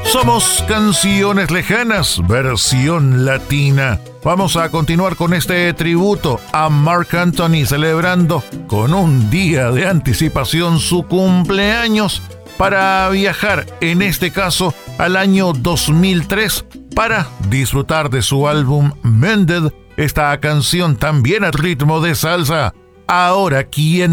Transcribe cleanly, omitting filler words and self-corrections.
Somos Canciones Lejanas, versión latina. Vamos a continuar con este tributo a Marc Anthony, celebrando con un día de anticipación su cumpleaños, para viajar, en este caso, al año 2003, para disfrutar de su álbum Mended, esta canción también a ritmo de salsa. Ahora, ¿quién